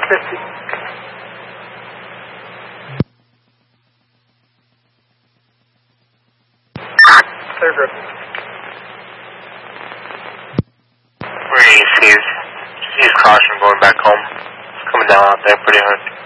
50. Clear for 50. We're going to use caution going back home. It's coming down out there pretty hard.